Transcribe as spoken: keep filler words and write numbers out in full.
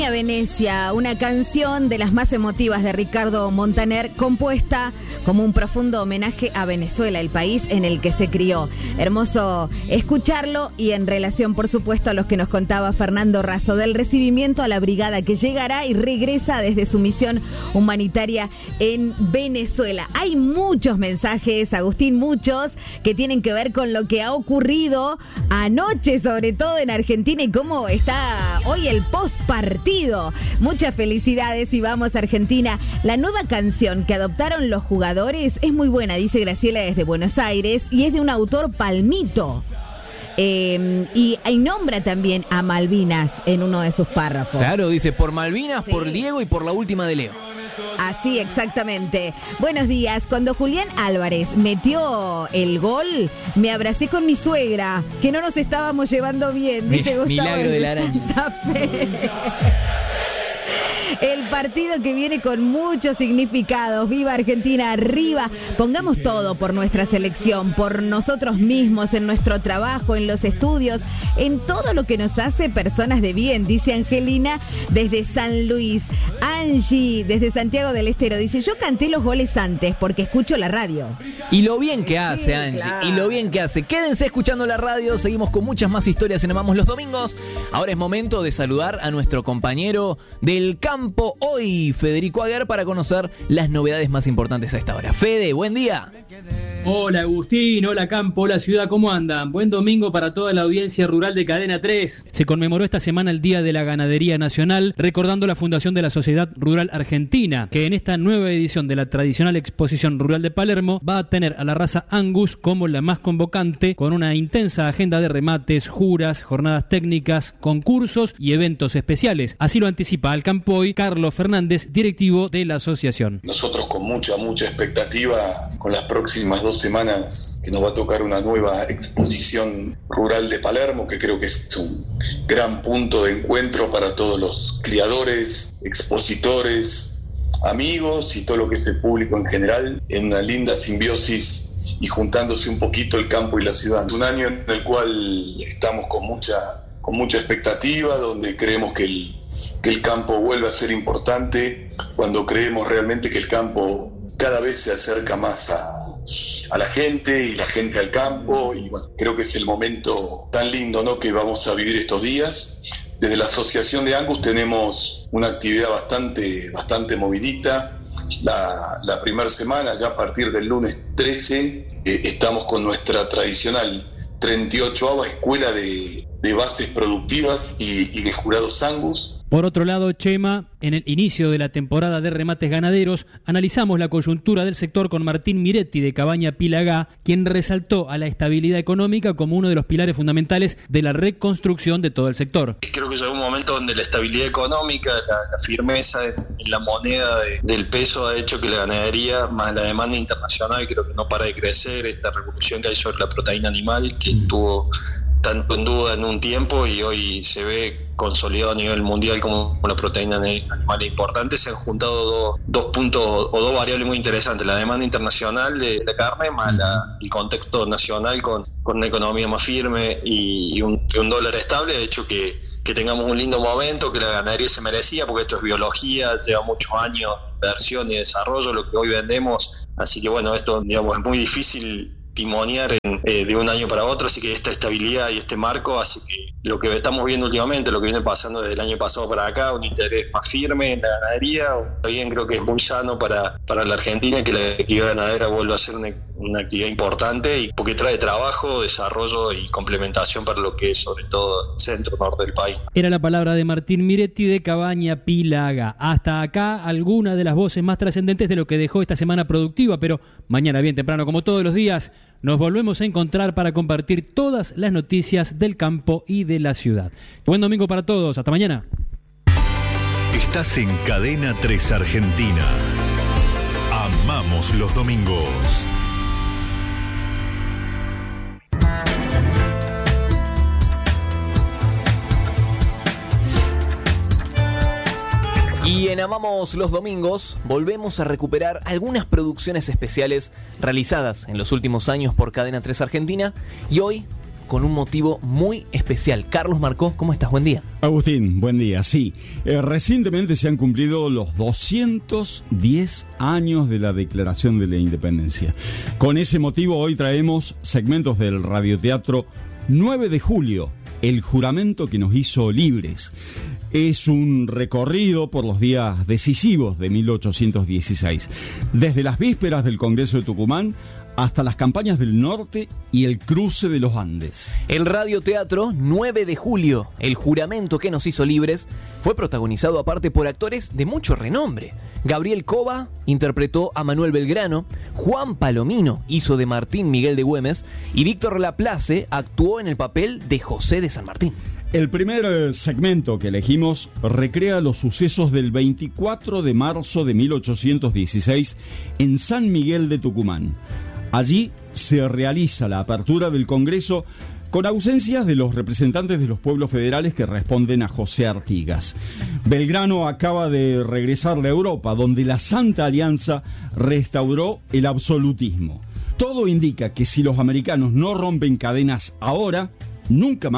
Venecia, una canción de las más emotivas de Ricardo Montaner, compuesta como un profundo homenaje a Venezuela, el país en el que se crió. Hermoso escucharlo, y en relación, por supuesto, a los que nos contaba Fernando Razo del recibimiento a la brigada que llegará y regresa desde su misión humanitaria en Venezuela. Hay muchos mensajes, Agustín, muchos que tienen que ver con lo que ha ocurrido anoche, sobre todo en Argentina, y cómo está hoy el postpartido. Muchas felicidades y vamos a Argentina. La nueva canción que adoptaron los jugadores es muy buena, dice Graciela desde Buenos Aires, y es de un autor palmito. Eh, y, y nombra también a Malvinas en uno de sus párrafos. Claro, dice por Malvinas, sí, por Diego y por la última de Leo. Así, exactamente. Buenos días. Cuando Julián Álvarez metió el gol, me abracé con mi suegra, que no nos estábamos llevando bien, dice Gustavo. Milagro de la araña. El partido que viene con muchos significados. Viva Argentina, arriba. Pongamos todo por nuestra selección, por nosotros mismos, en nuestro trabajo, en los estudios, en todo lo que nos hace personas de bien, dice Angelina desde San Luis. Angie desde Santiago del Estero dice: yo canté los goles antes porque escucho la radio. Y lo bien que hace, sí, Angie, claro. Y lo bien que hace. Quédense escuchando la radio, seguimos con muchas más historias en Amamos los Domingos. Ahora es momento de saludar a nuestro compañero del campo hoy, Federico Aguer, para conocer las novedades más importantes a esta hora. Fede, buen día. Hola Agustín, hola Campo, hola Ciudad, ¿cómo andan? Buen domingo para toda la audiencia rural de Cadena tres. Se conmemoró esta semana el Día de la Ganadería Nacional, recordando la fundación de la Sociedad Rural Argentina, que en esta nueva edición de la tradicional Exposición Rural de Palermo va a tener a la raza Angus como la más convocante, con una intensa agenda de remates, juras, jornadas técnicas, concursos y eventos especiales. Así lo anticipa al campo hoy Carlos Fernández, directivo de la asociación. Nosotros con mucha, mucha expectativa, con las próximas dos semanas que nos va a tocar una nueva exposición rural de Palermo, que creo que es un gran punto de encuentro para todos los criadores, expositores, amigos y todo lo que es el público en general, en una linda simbiosis y juntándose un poquito el campo y la ciudad. Un año en el cual estamos con mucha, con mucha expectativa, donde creemos que el, que el campo vuelve a ser importante, cuando creemos realmente que el campo cada vez se acerca más a, a la gente y la gente al campo, y bueno, creo que es el momento tan lindo, ¿no?, que vamos a vivir estos días. Desde la Asociación de Angus tenemos una actividad bastante, bastante movidita. La, la primera semana, ya a partir del lunes trece, eh, estamos con nuestra tradicional treinta y ochoava escuela de, de bases productivas y, y de jurados Angus. Por otro lado, Chema, en el inicio de la temporada de remates ganaderos, analizamos la coyuntura del sector con Martín Miretti de Cabaña Pilagá, quien resaltó a la estabilidad económica como uno de los pilares fundamentales de la reconstrucción de todo el sector. Creo que llegó un momento donde la estabilidad económica, la, la firmeza en, en la moneda de, del peso ha hecho que la ganadería, más la demanda internacional, creo que no para de crecer, esta revolución que hay sobre la proteína animal, que estuvo tanto en duda en un tiempo y hoy se ve consolidado a nivel mundial como una proteína animal importante. Se han juntado dos, dos puntos o dos variables muy interesantes: la demanda internacional de la carne más la, el contexto nacional con, con una economía más firme y, y, un, y un dólar estable, ha hecho que, que tengamos un lindo momento, que la ganadería se merecía, porque esto es biología, lleva muchos años de inversión y desarrollo lo que hoy vendemos, así que bueno, esto digamos es muy difícil timoniar en, eh, de un año para otro, así que esta estabilidad y este marco hace que lo que estamos viendo últimamente, lo que viene pasando desde el año pasado para acá, un interés más firme en la ganadería, también creo que es muy sano para, para la Argentina que la actividad ganadera vuelva a ser una, una actividad importante, y porque trae trabajo, desarrollo y complementación para lo que es sobre todo el centro norte del país. Era la palabra de Martín Miretti de Cabaña Pilagá. Hasta acá alguna de las voces más trascendentes de lo que dejó esta semana productiva, pero mañana bien temprano, como todos los días, nos volvemos a encontrar para compartir todas las noticias del campo y de la ciudad. Buen domingo para todos, hasta mañana. Estás en Cadena tres Argentina. Amamos los domingos. Y en Amamos los Domingos volvemos a recuperar algunas producciones especiales realizadas en los últimos años por Cadena tres Argentina, y hoy con un motivo muy especial. Carlos Marcó, ¿cómo estás? Buen día. Agustín, buen día. Sí, eh, recientemente se han cumplido los doscientos diez años de la Declaración de la Independencia. Con ese motivo hoy traemos segmentos del radioteatro nueve de julio, el juramento que nos hizo libres. Es un recorrido por los días decisivos de mil ochocientos dieciséis, desde las vísperas del Congreso de Tucumán hasta las campañas del norte y el cruce de los Andes. El radioteatro nueve de julio, el juramento que nos hizo libres, fue protagonizado aparte por actores de mucho renombre. Gabriel Cova interpretó a Manuel Belgrano, Juan Palomino hizo de Martín Miguel de Güemes y Víctor Laplace actuó en el papel de José de San Martín. El primer segmento que elegimos recrea los sucesos del veinticuatro de marzo de mil ochocientos dieciséis en San Miguel de Tucumán. Allí se realiza la apertura del Congreso con ausencias de los representantes de los pueblos federales que responden a José Artigas. Belgrano acaba de regresar a Europa, donde la Santa Alianza restauró el absolutismo. Todo indica que si los americanos no rompen cadenas ahora, nunca más